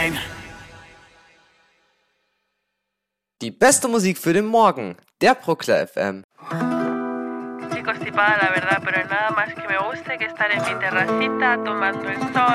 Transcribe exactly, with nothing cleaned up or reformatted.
sein. Die beste Musik für den Morgen, der Procla F M. Chicos, tipada la verdad, pero nada más que me gusta que estar en mi terracita tomando el sol.